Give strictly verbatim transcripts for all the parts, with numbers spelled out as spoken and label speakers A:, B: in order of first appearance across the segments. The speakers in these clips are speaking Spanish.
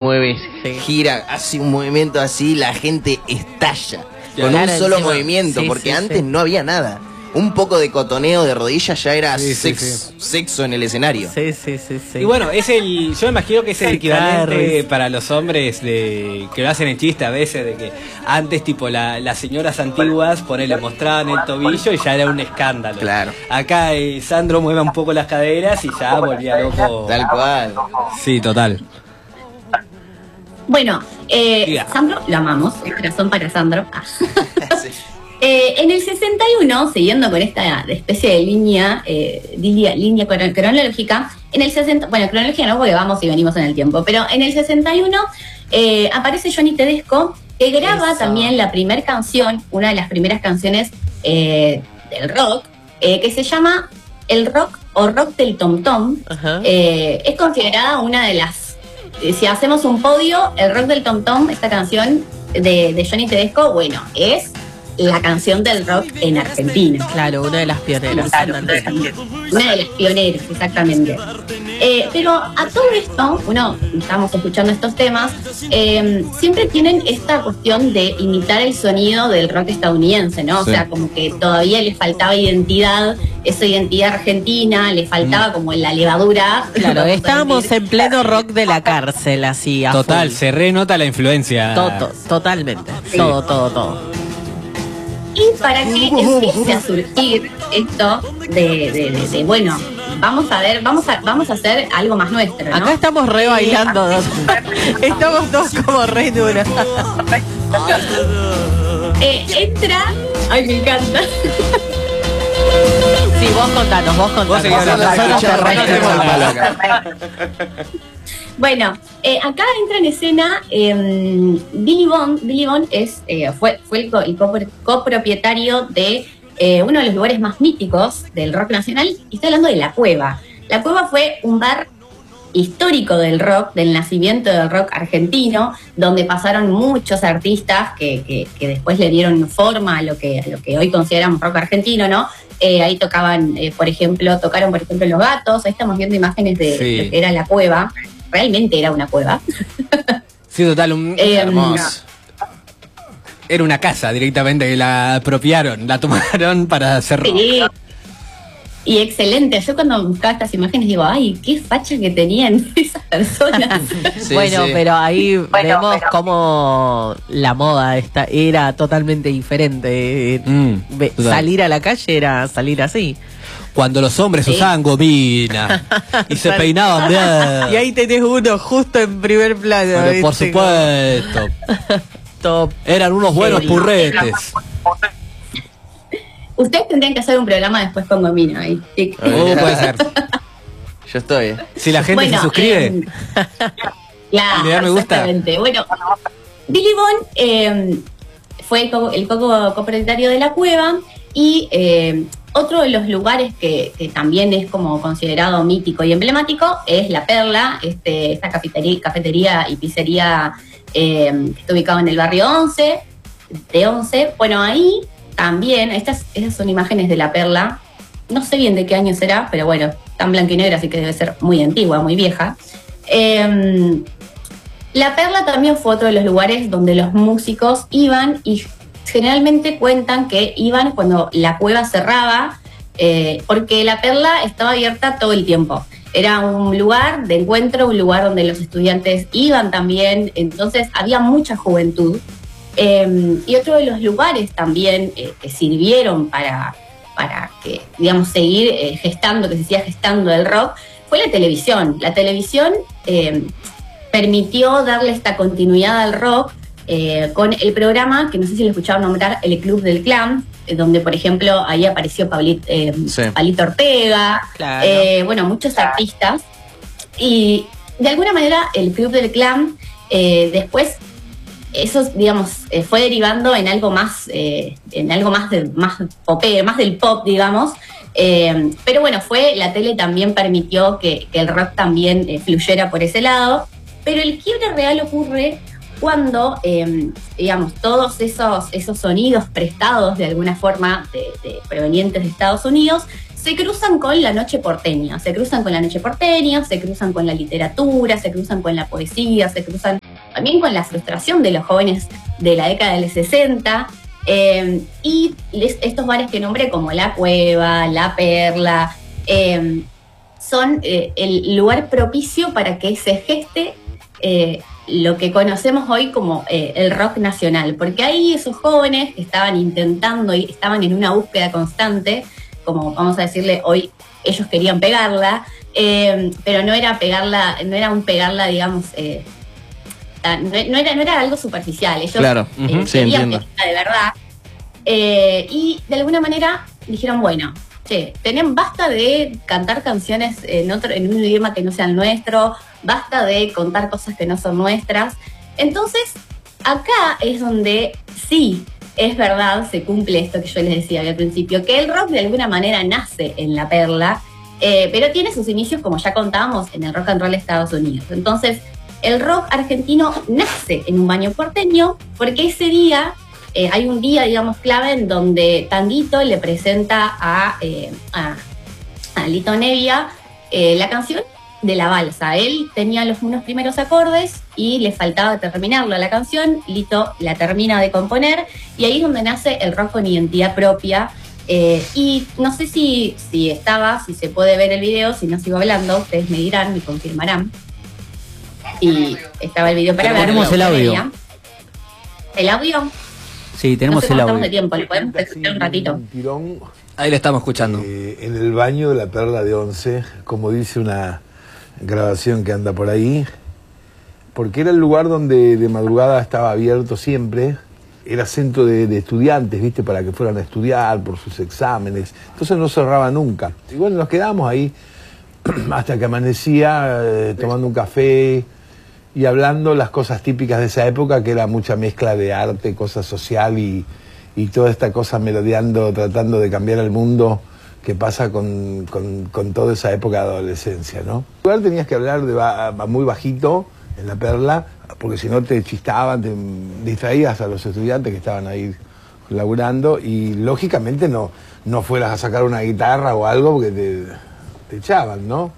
A: mueve,
B: Sí.
A: gira, hace un movimiento así, la gente estalla. Con
B: Claro,
A: un solo
B: encima.
A: movimiento,
B: Sí,
A: porque
B: sí,
A: antes
B: sí.
A: no había nada. Un poco de cotoneo de rodillas ya era
C: Sí, sí,
A: sex- sexo en el escenario.
B: Sí, sí, sí, sí.
C: Y bueno, es el, yo me imagino que es el
B: Sí,
C: equivalente
B: Carlos.
C: para los hombres de que lo hacen en chiste a veces, de que antes tipo la, las señoras antiguas por le mostraban el tobillo y ya era un escándalo.
A: Claro.
C: Acá eh, Sandro mueve un poco las caderas y ya volvía loco.
A: Tal cual.
C: Sí, total.
D: Bueno, eh,
C: Diga.
D: Sandro, lo amamos, el corazón para Sandro. Ah.
A: Sí.
D: Eh, en el sesenta y uno, siguiendo con esta especie de línea, eh, línea, línea cron- cronológica, en el sesenta, bueno, cronológica no, porque vamos y venimos en el tiempo, pero en el sesenta y uno eh, aparece Johnny Tedesco, que graba
B: Eso.
D: también la primera canción, una de las primeras canciones eh, del rock, eh, que se llama El Rock o Rock del Tom Tom.
B: Ajá.
D: Eh, es considerada una de las, eh, si hacemos un podio, El Rock del Tom Tom, esta canción de, de Johnny Tedesco, bueno, es la canción del rock en Argentina.
B: Claro, una de las pioneras.
D: Claro,
B: Totalmente.
D: una de las pioneras, exactamente. Eh, pero a todo esto, uno, estamos escuchando estos temas, eh, siempre tienen esta cuestión de imitar el sonido del rock estadounidense, ¿no? O
A: Sí.
D: sea, como que todavía le faltaba identidad, esa identidad argentina, le faltaba como la levadura.
B: Claro,
D: vamos a
B: estábamos
D: decir.
B: en pleno rock de la cárcel, así. a
C: Total,
B: full.
C: se renota la influencia.
B: Todo, totalmente. Todo, todo, todo.
D: Y para que empiece a surgir esto de, de, de, de, bueno, vamos a ver, vamos a, vamos a hacer algo más nuestro, ¿no?
B: Acá estamos re bailando. dos. Estamos todos como re duros.
D: Eh, entra, ay, me encanta.
B: Sí, vos contanos, vos contanos.
C: Vos seguís hablando,
B: Nosotros
C: escuchá,
B: te
C: no
B: re-
C: tenemos
A: palo
C: nada.
A: acá.
D: Bueno, eh, acá entra en escena eh, Billy Bond. Billy Bond es, eh, fue, fue el, co- el copro- copropietario de eh, uno de los lugares más míticos del rock nacional, y estoy hablando de La Cueva. La Cueva fue un bar histórico del rock, del nacimiento del rock argentino, donde pasaron muchos artistas que, que, que después le dieron forma a lo que, a lo que hoy consideramos rock argentino, ¿no? Eh, ahí tocaban, eh, por ejemplo, tocaron por ejemplo Los Gatos. Ahí estamos viendo imágenes de
C: Sí.
D: lo que era La Cueva. Realmente era una cueva.
C: Sí, total, un,
D: Eh,
A: Hermoso.
C: era una casa directamente que la apropiaron, la tomaron para hacer rock.
D: Sí. Y excelente. Yo cuando buscaba estas imágenes digo, ay, qué facha que tenían esas personas.
A: Sí,
B: bueno,
A: sí.
B: pero ahí vemos
D: pero-
B: cómo la moda esta era totalmente diferente.
C: Mm,
B: Ve-
C: total.
B: salir a la calle era salir así.
C: Cuando los hombres
D: Sí.
C: usaban gomina y se peinaban bien.
B: Y ahí tenés uno justo en primer plano.
C: Pero por
B: ¿viste?
C: supuesto,
B: Top.
C: eran unos buenos
D: Sí.
C: purretes.
D: Ustedes tendrían que hacer un programa después con Gomina. ahí. Sí.
C: Oh, puede ser.
A: Yo estoy. eh.
C: Si la gente
D: Bueno,
C: se suscribe,
D: eh, claro,
C: Y le da me gusta.
D: exactamente. Bueno, Billy Bond eh, fue el, co- el co- copropietario de La Cueva, y eh, otro de los lugares que, que también es como considerado mítico y emblemático es La Perla, este, esta cafetería, cafetería y pizzería eh, que está ubicado en el barrio once, de once. Bueno, ahí también, estas, estas son imágenes de La Perla. No sé bien de qué año será, pero bueno, tan blanco y negro, así que debe ser muy antigua, muy vieja. Eh, La Perla también fue otro de los lugares donde los músicos iban, y generalmente cuentan que iban cuando la cueva cerraba, eh, porque La Perla estaba abierta todo el tiempo. Era un lugar de encuentro, un lugar donde los estudiantes iban también, entonces había mucha juventud. Eh, y otro de los lugares también eh, que sirvieron para, para que, digamos, seguir eh, gestando, que se siga gestando el rock, fue la televisión. La televisión eh, permitió darle esta continuidad al rock eh, con el programa, que no sé si lo escucharon nombrar, El Club del Clan, eh, donde, por ejemplo, ahí apareció Pablito, eh,
A: Sí.
D: Palito Ortega,
B: Claro.
D: eh, bueno, muchos artistas. Y de alguna manera el Club del Clan eh, después eso, digamos, eh, fue derivando en algo más, eh, en algo más de más popero, más del pop, digamos. Eh, pero bueno, fue la tele también permitió que, que el rock también eh, fluyera por ese lado. Pero el quiebre real ocurre cuando, eh, digamos, todos esos, esos sonidos prestados de alguna forma de, de provenientes de Estados Unidos se cruzan con la noche porteña, se cruzan con la noche porteña, se cruzan con la literatura, se cruzan con la poesía, se cruzan también con la frustración de los jóvenes de la década del sesenta. Eh, y les, estos bares que nombré, como La Cueva, La Perla, eh, son eh, el lugar propicio para que se geste eh, lo que conocemos hoy como eh, el rock nacional, porque ahí esos jóvenes que estaban intentando y estaban en una búsqueda constante, como vamos a decirle hoy, ellos querían pegarla, eh, pero no era pegarla, no era un pegarla, digamos, eh, no, no, era, no era algo superficial, ellos
A: claro.
D: eh,
A: Uh-huh. Sí,
D: querían
A: entiendo.
D: pegarla de verdad, eh, y de alguna manera dijeron, bueno, che, tenemos, basta de cantar canciones en, otro, en un idioma que no sea el nuestro, basta de contar cosas que no son nuestras. Entonces, acá es donde sí, es verdad, se cumple esto que yo les decía al principio, que el rock de alguna manera nace en La Perla, eh, pero tiene sus inicios, como ya contábamos, en el rock and roll de Estados Unidos. Entonces, el rock argentino nace en un baño porteño, porque ese día... Eh, hay un día, digamos, clave en donde Tanguito le presenta a, eh, a, a Lito Nevia eh, la canción de La Balsa. Él tenía los unos primeros acordes y le faltaba terminarlo a la canción. Lito la termina de componer y ahí es donde nace el rock con identidad propia. Eh, y no sé si, si estaba, si se puede ver el video, si no sigo hablando, ustedes me dirán, me confirmarán. Y estaba el video para ver.
E: Tenemos el audio.
D: El audio.
E: Sí, tenemos
D: no sé
E: el
D: cómo
E: audio.
D: estamos de tiempo, lo podemos escuchar un ratito.
F: Un tirón,
C: Ahí lo estamos escuchando.
F: eh, en el baño de La Perla de Once, como dice una grabación que anda por ahí, porque era el lugar donde de madrugada estaba abierto siempre, era centro de, de estudiantes, viste, para que fueran a estudiar por sus exámenes, entonces no cerraba nunca. Y bueno, nos quedamos ahí hasta que amanecía eh, tomando un café y hablando las cosas típicas de esa época, que era mucha mezcla de arte, cosa social y, y toda esta cosa melodeando, tratando de cambiar el mundo que pasa con, con, con toda esa época de adolescencia, ¿no? En lugar tenías que hablar de ba muy bajito en La Perla, porque si no te chistaban, te distraías a los estudiantes que estaban ahí laburando y lógicamente no, no fueras a sacar una guitarra o algo porque te, te echaban, ¿no?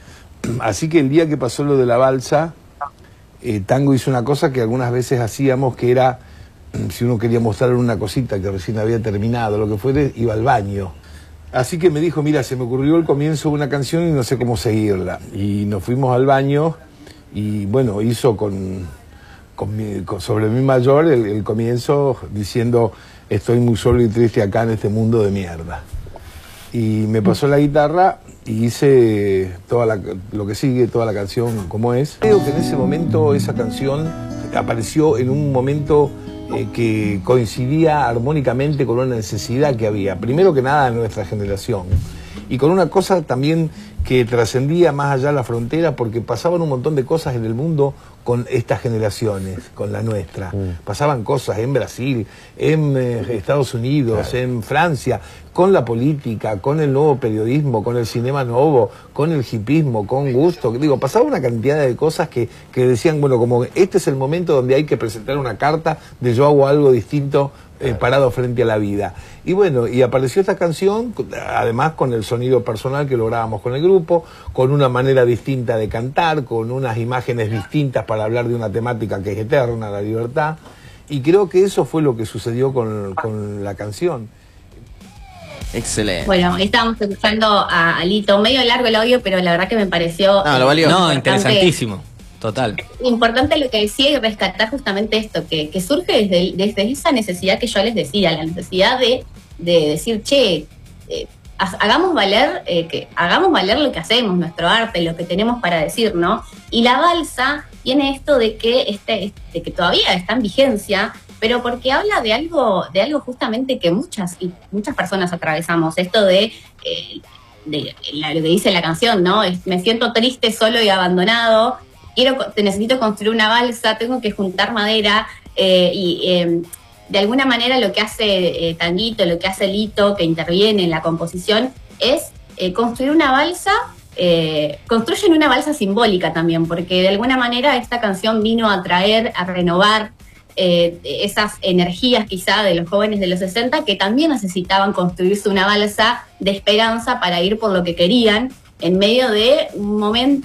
F: Así que el día que pasó lo de La Balsa, Eh, Tango hizo una cosa que algunas veces hacíamos, que era, si uno quería mostrar una cosita que recién había terminado, lo que fuere, iba al baño. Así que me dijo, mira, se me ocurrió el comienzo de una canción y no sé cómo seguirla. Y nos fuimos al baño y, bueno, hizo con, con mi, con, sobre mi mayor el, el comienzo diciendo, estoy muy solo y triste acá en este mundo de mierda. Y me pasó la guitarra y hice toda la, lo que sigue, toda la canción como es. Creo que en ese momento esa canción apareció en un momento eh, que coincidía armónicamente con una necesidad que había, primero que nada en nuestra generación, y con una cosa también que trascendía más allá de la frontera, porque pasaban un montón de cosas en el mundo con estas generaciones, con la nuestra. Mm. Pasaban cosas en Brasil, en eh, Estados Unidos, claro, en Francia, con la política, con el nuevo periodismo, con el cinema nuevo, con el hipismo, con gusto. Digo, pasaba una cantidad de cosas que, que decían, bueno, como este es el momento donde hay que presentar una carta de yo hago algo distinto eh, parado frente a la vida. Y bueno, y apareció esta canción, además con el sonido personal que lográbamos con el grupo, con una manera distinta de cantar, con unas imágenes distintas para hablar de una temática que es eterna, la libertad. Y creo que eso fue lo que sucedió con, con la canción.
A: Excelente.
D: Bueno, estábamos escuchando a Alito, medio largo el audio, pero la verdad que me pareció...
A: No, lo valió.
C: No,
D: importante,
C: interesantísimo. Total.
D: Importante lo que decía y rescatar justamente esto, que, que surge desde, desde esa necesidad que yo les decía, la necesidad de, de decir, che, eh, hagamos valer, eh, que hagamos valer lo que hacemos, nuestro arte, lo que tenemos para decir, ¿no? Y La Balsa tiene esto de que, este, de que todavía está en vigencia, pero porque habla de algo, de algo justamente que muchas y muchas personas atravesamos, esto de, eh, de la, lo que dice la canción, ¿no? Es, me siento triste, solo y abandonado, quiero, necesito construir una balsa, tengo que juntar madera, eh, y eh, de alguna manera lo que hace eh, Tanguito, lo que hace Lito, que interviene en la composición, es eh, construir una balsa. Eh, construyen una balsa simbólica también, porque de alguna manera esta canción vino a traer, a renovar eh, esas energías quizá de los jóvenes de los sesenta que también necesitaban construirse una balsa de esperanza para ir por lo que querían en medio de un momento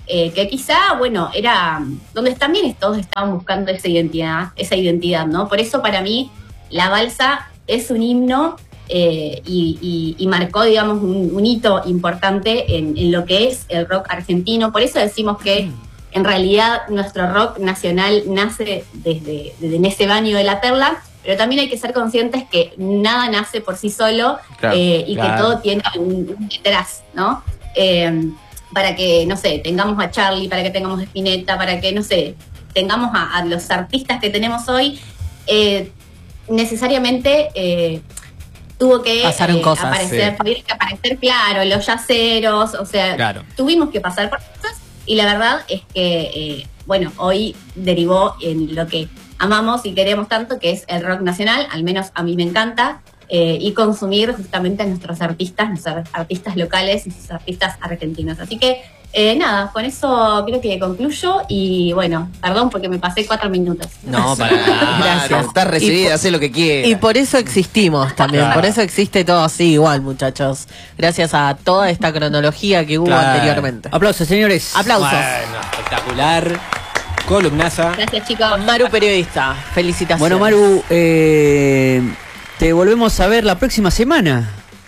D: eh, que quizá, bueno, era donde también todos estaban buscando esa identidad, esa identidad, ¿no? Por eso para mí la balsa es un himno eh, y, y, y marcó, digamos, un, un hito importante en, en lo que es el rock argentino. Por eso decimos que en realidad nuestro rock nacional nace desde, desde en ese baño de La Perla, pero también hay que ser conscientes que nada nace por sí solo,
A: claro,
D: eh, y
C: claro.
D: que todo tiene un, un detrás, ¿no? Eh, para que, no sé, tengamos a Charlie, para que tengamos a Spinetta, para que, no sé, tengamos a, a los artistas que tenemos hoy, eh, necesariamente eh, tuvo que
B: Pasaron
D: eh,
B: cosas,
D: aparecer,
C: sí.
D: tuvieron que aparecer, claro, los yaceros, o sea,
C: Claro.
D: tuvimos que pasar por cosas, y la verdad es que, eh, bueno, hoy derivó en lo que amamos y queremos tanto, que es el rock nacional, al menos a mí me encanta, eh, y consumir justamente a nuestros artistas, nuestros artistas locales, nuestros artistas argentinos. Así que, eh, nada, con eso creo que concluyo, y bueno, perdón porque me pasé cuatro minutos.
C: No, para nada.
B: Gracias.
A: Estás
B: Y
A: recibida,
B: por-
A: hace lo que quieras.
B: Y por eso existimos también,
C: Claro.
B: por eso existe todo así igual, muchachos. Gracias a toda esta cronología que hubo
C: Claro.
B: anteriormente.
E: Aplausos, señores.
B: Aplausos.
C: Bueno, espectacular. Columnaza.
D: Gracias, chicos.
B: Maru Periodista, felicitaciones.
E: Bueno, Maru, eh, te volvemos a ver la próxima semana.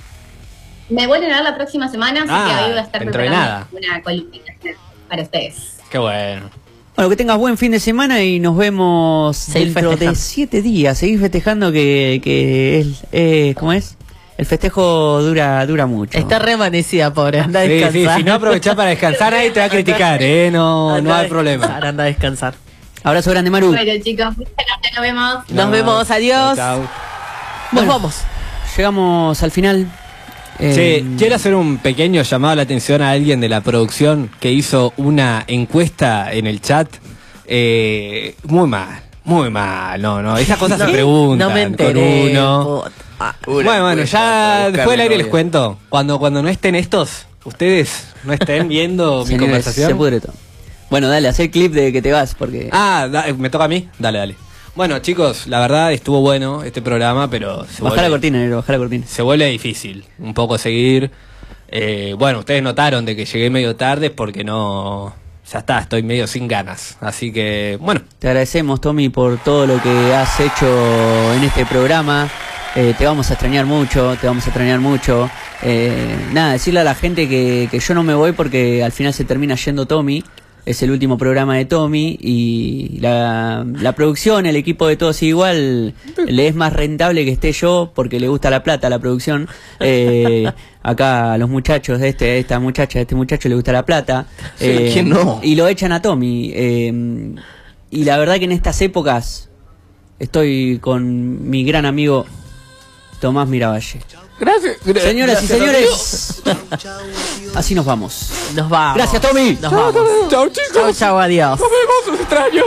D: Me vuelven a ver la próxima semana, así
C: Ah,
D: que ahí voy a estar
C: dentro de
D: preparando
C: nada.
D: una columnita para ustedes.
C: Qué bueno.
E: Bueno, que tengas buen fin de semana y nos vemos
B: Seguir
E: dentro de
B: festejando.
E: siete días. Seguir festejando que, que el, eh, ¿cómo es? El festejo dura dura mucho.
B: Está re amanecida, pobre, anda a
C: Sí,
B: descansar.
C: sí, si no aprovechás para descansar, nadie te va a criticar, ¿eh? No,
B: Anda
C: no
B: a
C: hay problema.
B: descansar, Anda a descansar.
E: Abrazo grande, Maru.
D: Bueno, chicos, muchas gracias, nos vemos.
B: Nos
C: No.
B: vemos, adiós.
C: Chau, chau.
B: Nos
E: Bueno.
B: vamos.
E: Llegamos al final. Eh,
C: Sí, quiero hacer un pequeño llamado a la atención a alguien de la producción que hizo una encuesta en el chat. Eh, muy mal, muy mal. No, no, esas cosas se preguntan
B: No me
C: con
B: enteré.
C: uno.
B: puta.
C: Bueno, bueno, ya después del aire les cuento. Cuando, cuando no estén estos, ustedes no estén viendo mi
E: señores,
C: conversación.
E: se pudre todo. Bueno, dale, hacer clip de que te vas, porque...
C: Ah, da- ¿me toca a mí? Dale, dale. Bueno, chicos, la verdad estuvo bueno este programa, pero se
E: baja la
C: vuelve,
E: cortina, negro, baja la cortina.
C: se vuelve difícil un poco seguir. Eh, bueno, ustedes notaron de que llegué medio tarde porque no... Ya está, estoy medio sin ganas. Así que, bueno,
E: Te agradecemos, Tommy, por todo lo que has hecho en este programa. Eh, te vamos a extrañar mucho, te vamos a extrañar mucho. Eh, nada, decirle a la gente que, que yo no me voy porque al final se termina yendo Tommy. Es el último programa de Tommy y la, la producción, el equipo de Todos Igual, le es más rentable que esté yo porque le gusta la plata a la producción. Eh, acá a los muchachos de este, esta muchacha, a este muchacho le gusta la plata.
A: Sí, ¿quién no?
E: Y lo echan a Tommy. Eh, y la verdad que en estas épocas estoy con mi gran amigo Tomás Miravalle.
A: Gracias.
E: Señoras y señores, así nos vamos.
B: Nos vamos.
E: Gracias, Tommy.
B: Nos vamos.
C: chao chicos.
B: Chau, chau, adiós.
C: Nos vemos, los extraño.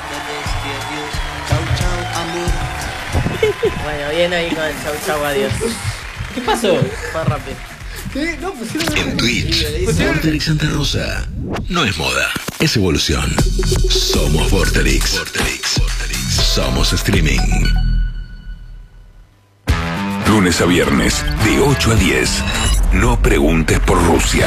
B: Bueno, bien ahí con el chau, chau, adiós.
E: ¿Qué pasó?
B: Fue rápido.
G: En Twitch, Vorterix Santa Rosa. No es moda, es evolución. Somos Vorterix. Vorterix. Somos streaming. Lunes a viernes, de ocho a diez. No preguntes por Rusia.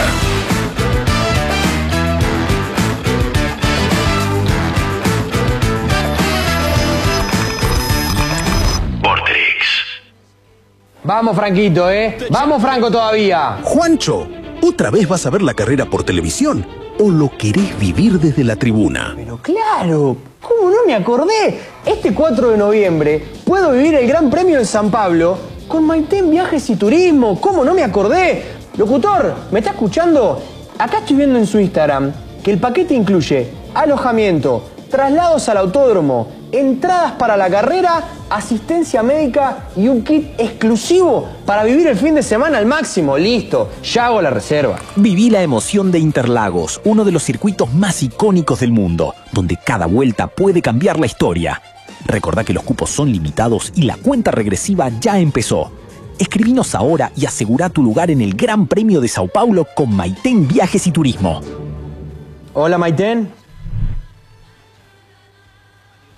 G: Vorterix.
H: Vamos, Franquito, ¿eh? Vamos, Franco, todavía.
I: Juancho, ¿otra vez vas a ver la carrera por televisión o lo querés vivir desde la tribuna?
H: Pero claro, ¿cómo no me acordé? Este cuatro de noviembre puedo vivir el Gran Premio en San Pablo con Maitén Viajes y Turismo. ¿Cómo no me acordé? Locutor, ¿me está escuchando? Acá estoy viendo en su Instagram que el paquete incluye alojamiento, traslados al autódromo, entradas para la carrera, asistencia médica y un kit exclusivo para vivir el fin de semana al máximo. Listo, ya hago la reserva.
J: Viví la emoción de Interlagos, uno de los circuitos más icónicos del mundo, donde cada vuelta puede cambiar la historia. Recordá que los cupos son limitados y la cuenta regresiva ya empezó. Escribinos ahora y asegura tu lugar en el Gran Premio de Sao Paulo con Maitén Viajes y Turismo.
H: Hola, Maitén.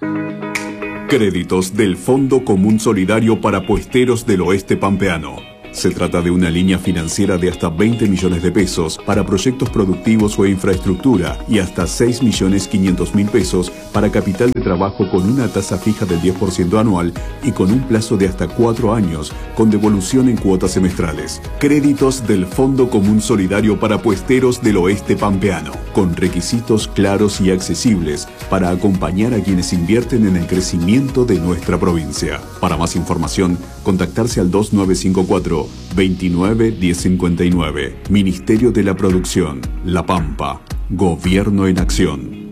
K: Créditos del Fondo Común Solidario para Puesteros del Oeste Pampeano. Se trata de una línea financiera de hasta veinte millones de pesos para proyectos productivos o infraestructura y hasta seis millones quinientos mil pesos para capital de trabajo con una tasa fija del diez por ciento anual y con un plazo de hasta cuatro años con devolución en cuotas semestrales. Créditos del Fondo Común Solidario para Puesteros del Oeste Pampeano, con requisitos claros y accesibles para acompañar a quienes invierten en el crecimiento de nuestra provincia. Para más información, contactarse al dos nueve cinco cuatro, veintinueve, diez cincuenta y nueve. Ministerio de la Producción, La Pampa. Gobierno en acción.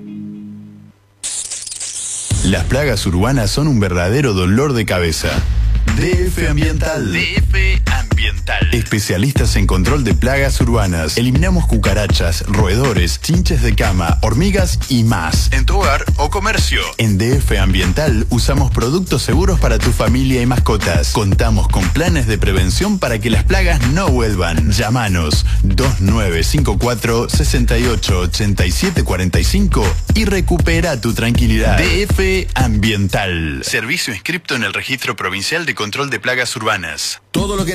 L: Las plagas urbanas son un verdadero dolor de cabeza. D F Ambiental. D F Ambiental. Especialistas en control de plagas urbanas. Eliminamos cucarachas, roedores, chinches de cama, hormigas y más. En tu hogar o comercio. En D F Ambiental usamos productos seguros para tu familia y mascotas. Contamos con planes de prevención para que las plagas no vuelvan. Llámanos dos nueve cinco cuatro, seis ocho, ocho siete cuatro cinco y recupera tu tranquilidad. D F Ambiental. Servicio inscripto en el Registro Provincial de Control de Plagas Urbanas. Todo lo que